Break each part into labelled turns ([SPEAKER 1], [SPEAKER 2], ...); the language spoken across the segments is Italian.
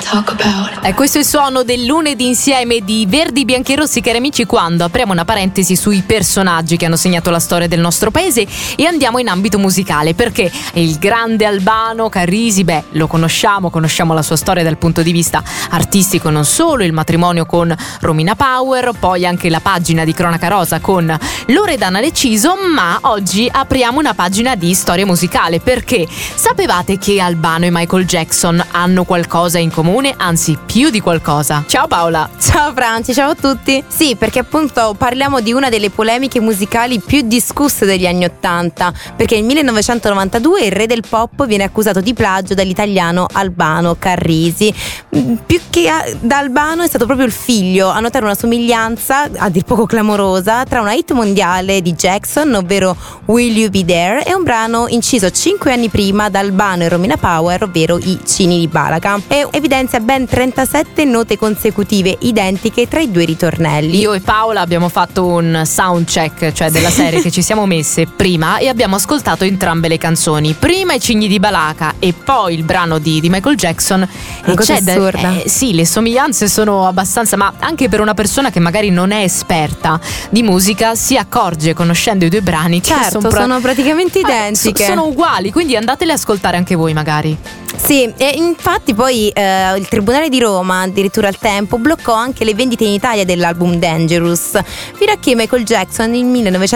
[SPEAKER 1] talk about.
[SPEAKER 2] Questo è il suono del lunedì insieme di Verdi, Bianchi e Rossi, cari amici, quando apriamo una parentesi sui personaggi che hanno segnato la storia del nostro paese e andiamo in ambito musicale, perché il grande Albano Carrisi, lo conosciamo la sua storia dal punto di vista artistico, non solo il matrimonio con Romina Power, poi anche la pagina di Cronaca Rosa con Loredana Deciso, ma oggi apriamo una pagina di storia musicale, perché sapevate che Albano e Michael Jackson hanno qualcosa in comune, anzi più di qualcosa. Ciao Paola.
[SPEAKER 3] Ciao Franci, ciao a tutti. Sì, perché appunto parliamo di una delle polemiche musicali più discusse degli anni '80, perché nel 1992 il re del pop viene accusato di plagio dall'italiano Albano Carrisi. Più che da Albano è stato proprio il figlio a notare una somiglianza a dir poco clamorosa tra una hit mondiale di Jackson, ovvero Will You Be There, e un brano inciso 5 anni prima da Albano e Romina Power, ovvero I Cini di Balaca, e evidenzia ben 37 note consecutive identiche tra i due ritornelli.
[SPEAKER 2] Io e Paola abbiamo fatto un sound check, cioè della serie che ci siamo messe prima, e abbiamo ascoltato entrambe le canzoni, prima I Cigni di Balaca e poi il brano di Michael Jackson.
[SPEAKER 3] Una cosa assurda.
[SPEAKER 2] Sì, le somiglianze sono abbastanza, ma anche per una persona che magari non è esperta di musica si accorge conoscendo i due brani che
[SPEAKER 3] certo, sono praticamente identiche.
[SPEAKER 2] Sono uguali, quindi andatele ad ascoltare anche voi magari.
[SPEAKER 3] Sì, e infatti poi il Tribunale di Roma, addirittura al tempo, bloccò anche le vendite in Italia dell'album Dangerous, fino a che Michael Jackson nel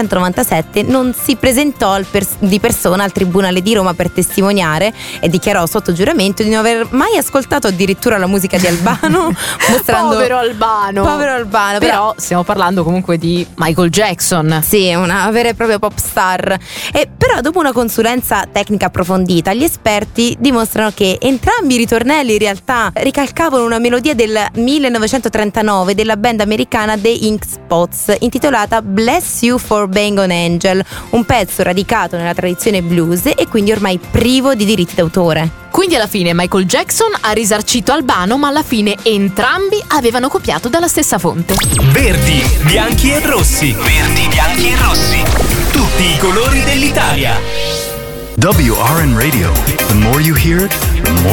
[SPEAKER 3] 1997 non si presentò di persona al Tribunale di Roma per testimoniare e dichiarò sotto giuramento di non aver mai ascoltato addirittura la musica di Albano, mostrando...
[SPEAKER 2] Povero Albano. Però stiamo parlando comunque di Michael Jackson.
[SPEAKER 3] Sì, una vera e propria pop star. Però dopo una consulenza tecnica approfondita, gli esperti dimostrano che entrambi i ritornelli in realtà ricalcavano una melodia del 1939 della band americana The Ink Spots, intitolata Bless You for Being an Angel, un pezzo radicato nella tradizione blues e quindi ormai privo di diritti d'autore.
[SPEAKER 2] Quindi alla fine Michael Jackson ha risarcito Albano, ma alla fine entrambi avevano copiato dalla stessa fonte.
[SPEAKER 4] Verdi, Bianchi e Rossi. Verdi, Bianchi e Rossi. Tutti i colori dell'Italia.
[SPEAKER 5] WRN Radio. The more you hear it, the more